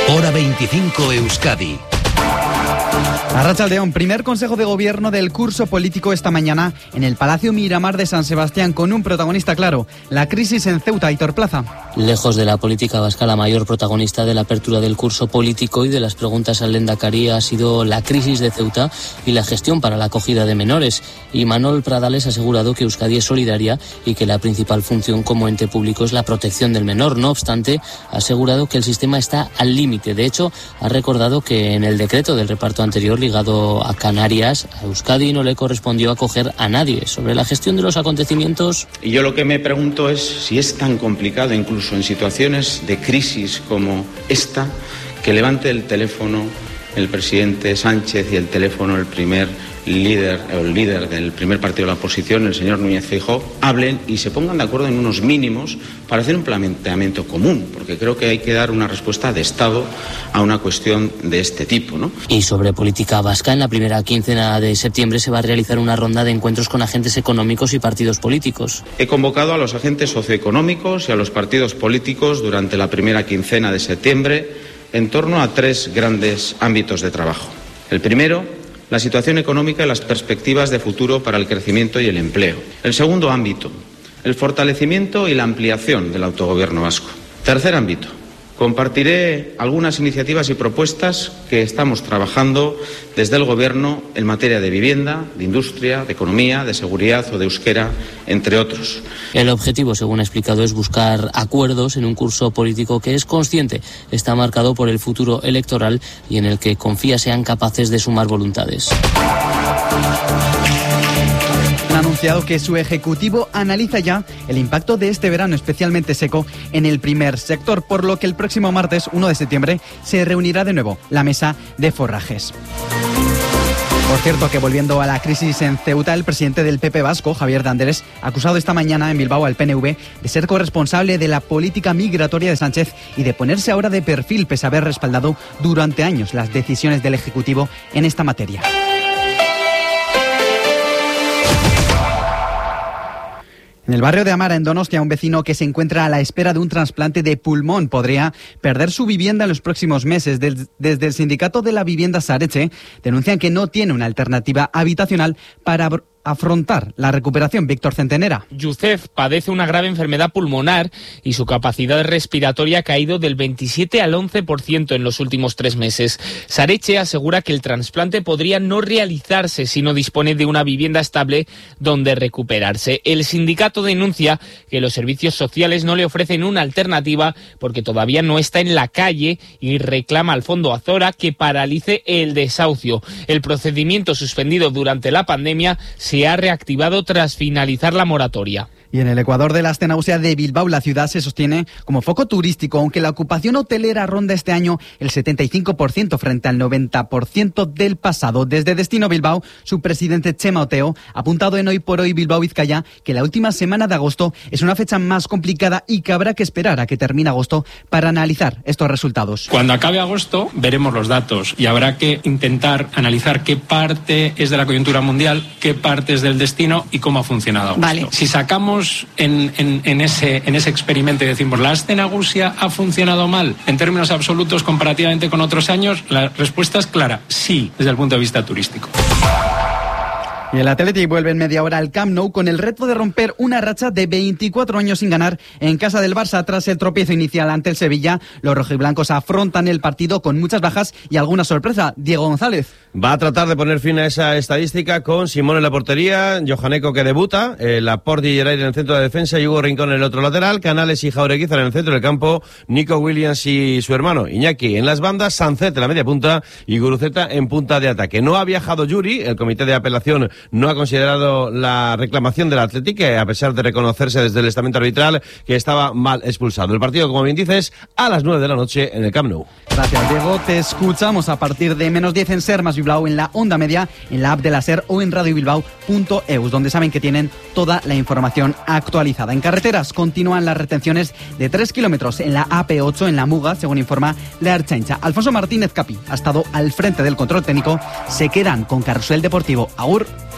Hora 25 Euskadi. Arratsaldeon, primer consejo de gobierno del curso político esta mañana en el Palacio Miramar de San Sebastián con un protagonista claro, la crisis en Ceuta. Aitor Plaza. Lejos de la política vasca, la mayor protagonista de la apertura del curso político y de las preguntas al Lehendakari ha sido la crisis de Ceuta y la gestión para la acogida de menores. Y Manol Pradales ha asegurado que Euskadi es solidaria y que la principal función como ente público es la protección del menor. No obstante, ha asegurado que el sistema está al límite. De hecho, ha recordado que en el decreto del reparto anterior ligado a Canarias, a Euskadi no le correspondió acoger a nadie. Sobre la gestión de los acontecimientos. Y yo lo que me pregunto es si es tan complicado, incluso en situaciones de crisis como esta, que levante el teléfono el presidente Sánchez y el teléfono el líder del primer partido de la oposición, el señor Núñez Feijóo, hablen y se pongan de acuerdo en unos mínimos para hacer un planteamiento común, porque creo que hay que dar una respuesta de Estado a una cuestión de este tipo, ¿no? Y sobre política vasca, en la primera quincena de septiembre se va a realizar una ronda de encuentros con agentes económicos y partidos políticos. He convocado a los agentes socioeconómicos y a los partidos políticos durante la primera quincena de septiembre en torno a 3 grandes ámbitos de trabajo. El primero, la situación económica y las perspectivas de futuro para el crecimiento y el empleo. El segundo ámbito, el fortalecimiento y la ampliación del autogobierno vasco. Tercer ámbito, compartiré algunas iniciativas y propuestas que estamos trabajando desde el Gobierno en materia de vivienda, de industria, de economía, de seguridad o de euskera, entre otros. El objetivo, según ha explicado, es buscar acuerdos en un curso político que es consciente está marcado por el futuro electoral y en el que confía sean capaces de sumar voluntades. Han anunciado que su ejecutivo analiza ya el impacto de este verano especialmente seco en el primer sector, por lo que el próximo martes 1 de septiembre se reunirá de nuevo la mesa de forrajes. Por cierto, que volviendo a la crisis en Ceuta, el presidente del PP vasco, Javier de Andrés, ha acusado esta mañana en Bilbao al PNV de ser corresponsable de la política migratoria de Sánchez y de ponerse ahora de perfil pese a haber respaldado durante años las decisiones del Ejecutivo en esta materia. En el barrio de Amara, en Donostia, un vecino que se encuentra a la espera de un trasplante de pulmón podría perder su vivienda en los próximos meses. Desde el sindicato de la vivienda Saretxe denuncian que no tiene una alternativa habitacional para afrontar la recuperación. Víctor Centenera. Yusef padece una grave enfermedad pulmonar y su capacidad respiratoria ha caído del 27 al 11% en los últimos 3 meses. Saretxe asegura que el trasplante podría no realizarse si no dispone de una vivienda estable donde recuperarse. El sindicato denuncia que los servicios sociales no le ofrecen una alternativa porque todavía no está en la calle y reclama al Fondo Azora que paralice el desahucio. El procedimiento suspendido durante la pandemia se ha reactivado tras finalizar la moratoria. Y en el Ecuador de la Astenausia de Bilbao, la ciudad se sostiene como foco turístico, aunque la ocupación hotelera ronda este año el 75% frente al 90% del pasado. Desde Destino Bilbao, su presidente Txema Oteo ha apuntado en Hoy por Hoy Bilbao Vizcaya que la última semana de agosto es una fecha más complicada y que habrá que esperar a que termine agosto para analizar estos resultados. Cuando acabe agosto veremos los datos y habrá que intentar analizar qué parte es de la coyuntura mundial, qué parte es del destino y cómo ha funcionado agosto. Vale. Si sacamos en ese experimento y decimos la Aste Nagusia ha funcionado mal en términos absolutos comparativamente con otros años, la respuesta es clara, sí, desde el punto de vista turístico. Y el Athletic vuelve en media hora al Camp Nou con el reto de romper una racha de 24 años sin ganar en casa del Barça. Tras el tropiezo inicial ante el Sevilla, los rojiblancos afrontan el partido con muchas bajas y alguna sorpresa. Diego González. Va a tratar de poner fin a esa estadística con Simón en la portería, Johaneko que debuta, Laporte y Geray en el centro de defensa y Hugo Rincón en el otro lateral, Canales y Jaureguizar en el centro del campo, Nico Williams y su hermano Iñaki en las bandas, Sancet en la media punta y Guruceta en punta de ataque. No ha viajado Yuri, el comité de apelación no ha considerado la reclamación del Athletic, a pesar de reconocerse desde el estamento arbitral que estaba mal expulsado. El partido, como bien dices, a las 9 de la noche en el Camp Nou. Gracias, Diego. Te escuchamos a partir de -10 en Ser Más Bilbao, en la onda media, en la app de la Ser o en radiobilbao.eus, donde saben que tienen toda la información actualizada. En carreteras continúan las retenciones de 3 kilómetros en la AP8 en la Muga, según informa la Ertzaintza. Alfonso Martínez Capi ha estado al frente del control técnico. Se quedan con Carrusel Deportivo. Agur.